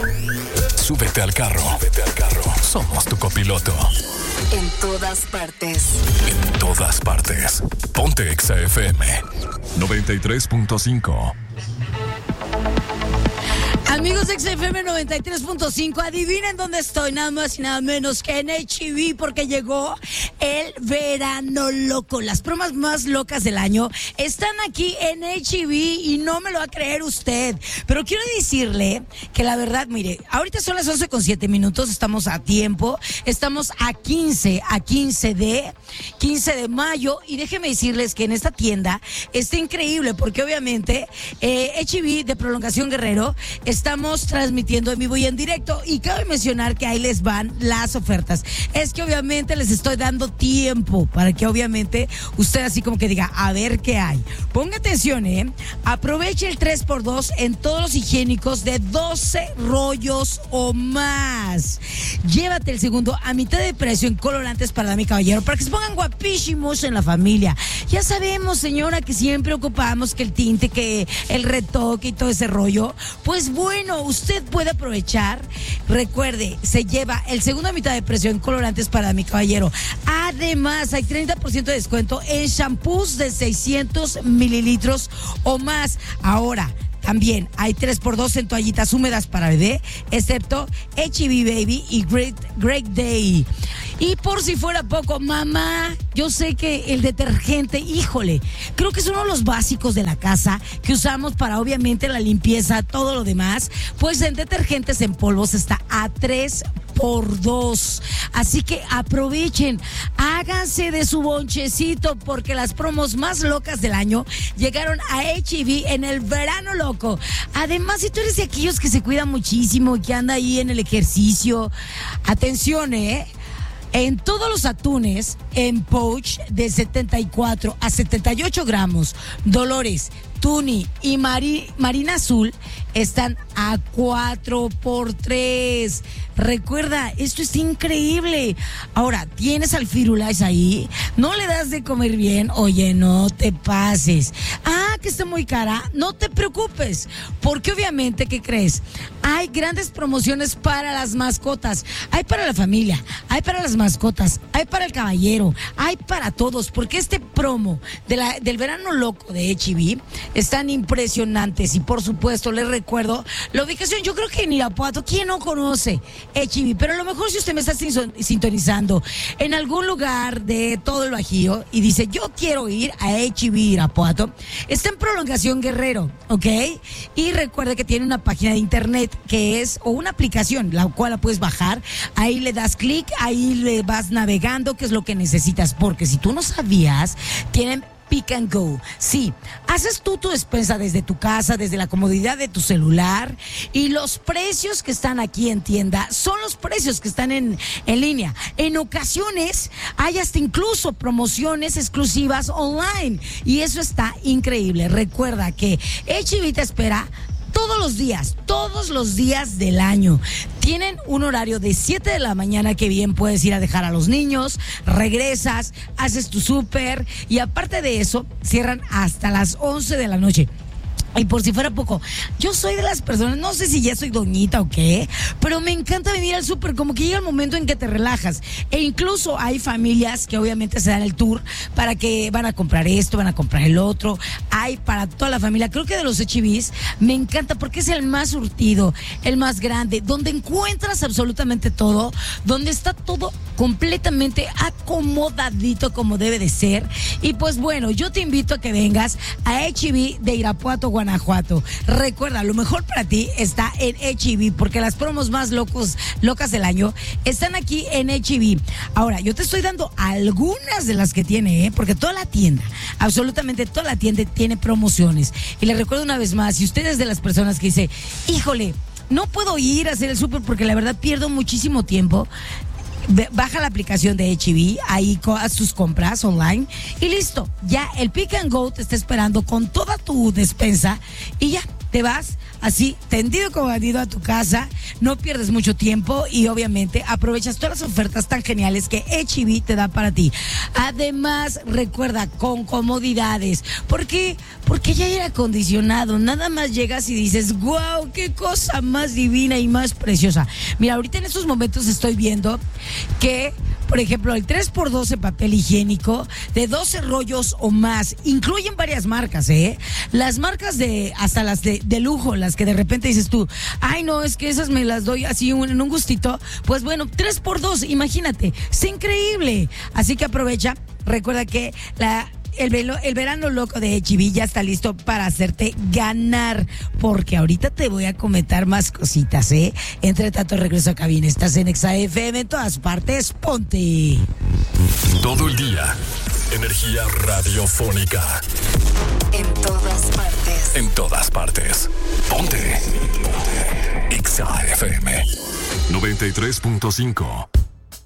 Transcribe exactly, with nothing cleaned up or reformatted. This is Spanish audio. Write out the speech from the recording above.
Súbete al carro. Súbete al carro. Somos tu copiloto. En todas partes. En todas partes. Ponte Exa F M noventa y tres punto cinco. Amigos de Exa F M noventa y tres punto cinco, adivinen dónde estoy, nada más y nada menos que en H E B, porque llegó el verano loco. Las bromas más locas del año están aquí en H E B y no me lo va a creer usted. Pero quiero decirle que la verdad, mire, ahorita son las once con siete minutos, estamos a tiempo, estamos a quince, a quince de, quince de mayo, y déjenme decirles que en esta tienda está increíble, porque obviamente eh, H E B de Prolongación Guerrero estamos transmitiendo en vivo y en directo, y cabe mencionar que ahí les van las ofertas. Es que obviamente les estoy dando tiempo para que obviamente usted así como que diga, a ver qué hay. Ponga atención, eh. Aproveche el tres por dos en todos los higiénicos de doce rollos o más. Llévate el segundo a mitad de precio en colorantes para dama y caballero, para que se pongan guapísimos en la familia. Ya sabemos, señora, que siempre ocupamos que el tinte, que el retoque y todo ese rollo. Pues bueno, usted puede aprovechar. Recuerde, se lleva el segundo a mitad de precio en colorantes para mi caballero. Además, hay treinta por ciento de descuento en shampoos de seiscientos mililitros o más. Ahora, también hay tres por dos en toallitas húmedas para bebé, excepto H E B Baby y Great, Great Day. Y por si fuera poco, mamá, yo sé que el detergente, híjole, creo que es uno de los básicos de la casa que usamos para obviamente la limpieza, todo lo demás. Pues en detergentes en polvos está a tres por dos. Así que aprovechen, háganse de su bonchecito, porque las promos más locas del año llegaron a H E B en el verano loco. Además, si tú eres de aquellos que se cuidan muchísimo y que anda ahí en el ejercicio, atención, eh. En todos los atunes en pouch de setenta y cuatro a setenta y ocho gramos, Dolores, Tuni y Mari, Marina Azul están a cuatro por tres. Recuerda, esto es increíble. Ahora, ¿tienes al Firulais ahí? ¿No le das de comer bien? Oye, no te pases. Ah, que está muy cara. No te preocupes, porque obviamente, ¿qué crees? Hay grandes promociones para las mascotas. Hay para la familia, hay para las mascotas, hay para el caballero, hay para todos, porque este promo de la, del verano loco de H E B están impresionantes. Y por supuesto, les recuerdo la ubicación. Yo creo que en Irapuato, ¿quién no conoce H E B? Pero a lo mejor, si usted me está sintonizando en algún lugar de todo el Bajío y dice, yo quiero ir a H E B Irapuato, está en Prolongación Guerrero, ¿ok? Y recuerde que tiene una página de internet que es, o una aplicación, la cual la puedes bajar. Ahí le das clic, ahí le vas navegando, qué es lo que necesitas, porque si tú no sabías, tienen Pick and Go. Sí, haces tú tu despensa desde tu casa, desde la comodidad de tu celular, y los precios que están aquí en tienda son los precios que están en, en línea. En ocasiones hay hasta incluso promociones exclusivas online, y eso está increíble. Recuerda que H E B te espera todos los días, todos los días del año. Tienen un horario de siete de la mañana que bien puedes ir a dejar a los niños, regresas, haces tu súper, y aparte de eso, cierran hasta las once de la noche. Y por si fuera poco, yo soy de las personas, no sé si ya soy doñita o qué, pero me encanta venir al súper, como que llega el momento en que te relajas. E incluso hay familias que obviamente se dan el tour para que van a comprar esto, van a comprar el otro. Hay para toda la familia. Creo que de los H E Bs me encanta porque es el más surtido, el más grande, donde encuentras absolutamente todo, donde está todo completamente acomodadito como debe de ser. Y pues bueno, yo te invito a que vengas a H E B de Irapuato, Guanajuato. Recuerda, lo mejor para ti está en H E B, porque las promos más locos, locas del año están aquí en H E B. Ahora, yo te estoy dando algunas de las que tiene, ¿eh? Porque toda la tienda, absolutamente toda la tienda tiene promociones. Y les recuerdo una vez más, si usted es de las personas que dice, híjole, no puedo ir a hacer el súper porque la verdad pierdo muchísimo tiempo, baja la aplicación de H E B, ahí haz tus compras online y listo. Ya el Pick and Go te está esperando con toda tu despensa y ya te vas así, tendido como bandido a tu casa, no pierdes mucho tiempo y obviamente aprovechas todas las ofertas tan geniales que H E B te da para ti. Además, recuerda, con comodidades. ¿Por qué? Porque ya era acondicionado. Nada más llegas y dices, wow, qué cosa más divina y más preciosa. Mira, ahorita en estos momentos estoy viendo que, por ejemplo, el tres por doce papel higiénico de doce rollos o más, incluyen varias marcas, ¿eh? Las marcas de, hasta las de, de lujo, las que de repente dices tú, ay no, es que esas me las doy así un, en un gustito. Pues bueno, tres por dos, imagínate, es increíble. Así que aprovecha, recuerda que la... El, velo, el verano loco de H E B ya está listo para hacerte ganar, porque ahorita te voy a comentar más cositas, ¿eh? Entre tanto, regreso a cabina. Estás en Exa F M, en todas partes, ponte. Todo el día, energía radiofónica. En todas partes. En todas partes. Ponte. Ponte. Exa F M noventa y tres punto cinco.